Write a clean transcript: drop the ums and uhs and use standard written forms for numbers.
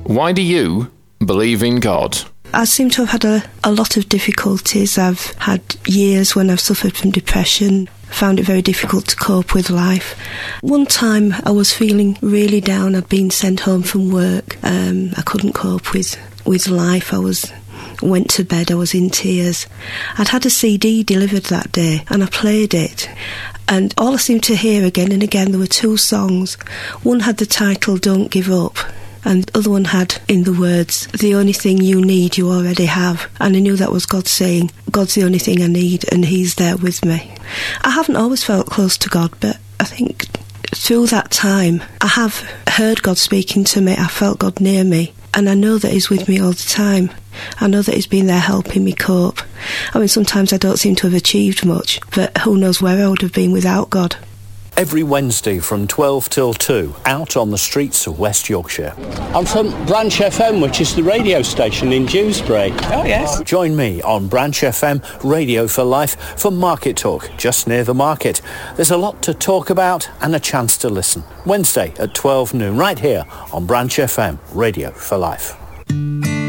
Why do you believe in God? I seem to have had a lot of difficulties. I've had years when I've suffered from depression, found it very difficult to cope with life. One time I was feeling really down. I'd been sent home from work. I couldn't cope with life. Went to bed, I was in tears. I'd had a CD delivered that day and I played it. And all I seemed to hear again and again, there were two songs. One had the title Don't Give Up, and the other one had in the words, the only thing you need you already have. And I knew that was God saying, God's the only thing I need and He's there with me. I haven't always felt close to God, but I think through that time I have heard God speaking to me. I felt God near me, and I know that He's with me all the time. I know that He's been there helping me cope. I mean, sometimes I don't seem to have achieved much, but who knows where I would have been without God. Every Wednesday from 12 till 2, out on the streets of West Yorkshire. I'm from Branch FM, which is the radio station in Dewsbury. Oh, yes. Join me on Branch FM Radio for Life for Market Talk, just near the market. There's a lot to talk about and a chance to listen. Wednesday at 12 noon, right here on Branch FM Radio for Life.